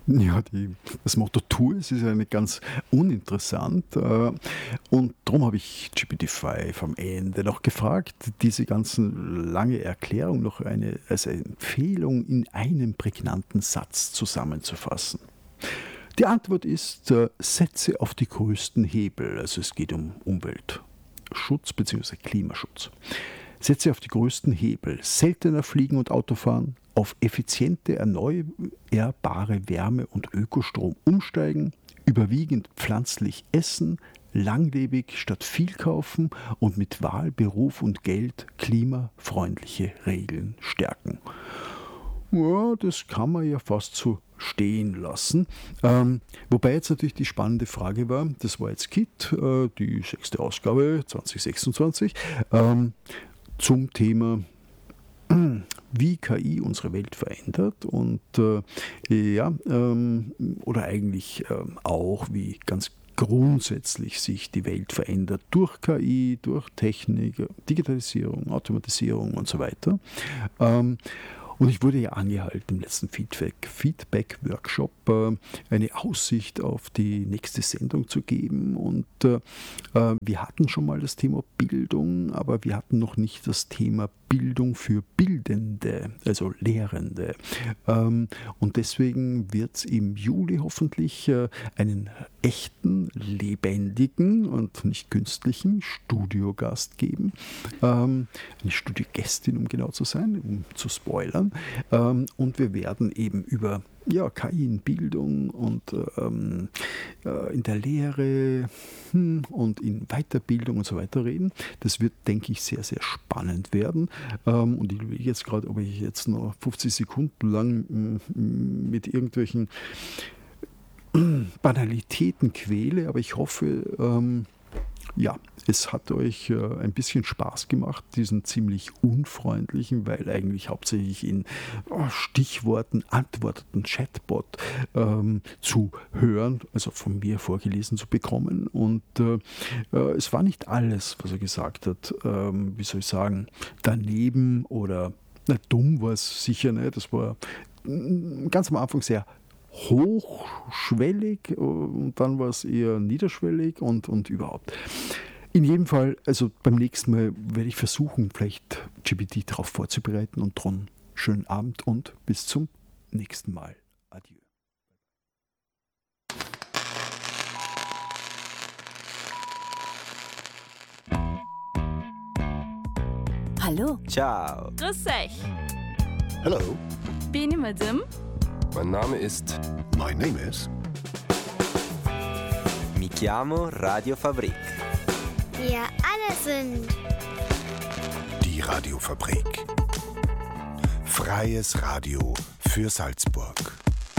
Ja, das Motto Tu es ist ja nicht ganz uninteressant. Und darum habe ich GPT-5 am Ende noch gefragt, diese ganzen lange Erklärung noch als eine Empfehlung in einem prägnanten Satz zusammenzufassen. Die Antwort ist, setze auf die größten Hebel. Also es geht um Umweltschutz bzw. Klimaschutz. Setze auf die größten Hebel. Seltener fliegen und Autofahren, auf effiziente, erneuerbare Wärme und Ökostrom umsteigen, überwiegend pflanzlich essen, langlebig statt viel kaufen und mit Wahl, Beruf und Geld klimafreundliche Regeln stärken. Ja, das kann man ja fast so stehen lassen. Wobei jetzt natürlich die spannende Frage war, das war jetzt KIT, die 6. Ausgabe 2026, zum Thema wie KI unsere Welt verändert und oder eigentlich auch wie ganz grundsätzlich sich die Welt verändert durch KI, durch Technik, Digitalisierung, Automatisierung und so weiter. Und ich wurde ja angehalten im letzten Feedback-Workshop eine Aussicht auf die nächste Sendung zu geben. Und wir hatten schon mal das Thema Bildung, aber wir hatten noch nicht das Thema Bildung für Bildende, also Lehrende. Und deswegen wird es im Juli hoffentlich einen echten, lebendigen und nicht künstlichen Studiogast geben. Eine Studiogästin, um genau zu sein, um zu spoilern. Und wir werden eben über KI in Bildung und in der Lehre und in Weiterbildung und so weiter reden. Das wird, denke ich, sehr, sehr spannend werden. Und ich überlege jetzt gerade, ob ich jetzt noch 50 Sekunden lang mit irgendwelchen Banalitäten quäle, aber ich hoffe, es hat euch ein bisschen Spaß gemacht, diesen ziemlich unfreundlichen, weil eigentlich hauptsächlich in Stichworten antworteten Chatbot zu hören, also von mir vorgelesen zu bekommen. Und es war nicht alles, was er gesagt hat, daneben oder dumm war es sicher nicht. Das war ganz am Anfang sehr hochschwellig und dann war es eher niederschwellig und überhaupt. In jedem Fall, also beim nächsten Mal werde ich versuchen, vielleicht GPT darauf vorzubereiten und drum schönen Abend und bis zum nächsten Mal. Adieu. Hallo. Ciao. Grüß euch. Hello. Bin ich Madame? Mein Name ist... My name is... Mi chiamo Radio Fabrik. Wir alle sind... Die Radiofabrik. Freies Radio für Salzburg.